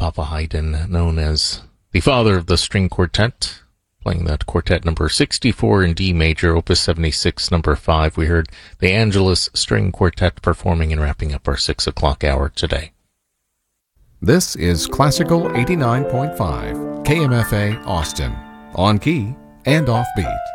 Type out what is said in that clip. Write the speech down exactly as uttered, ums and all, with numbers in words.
Papa Haydn, known as the father of the string quartet, playing that quartet number sixty-four in D major, opus seventy-six, number five. We heard the Angelus String Quartet performing and wrapping up our six o'clock hour today. This is Classical eighty-nine point five, K M F A Austin, on key and offbeat.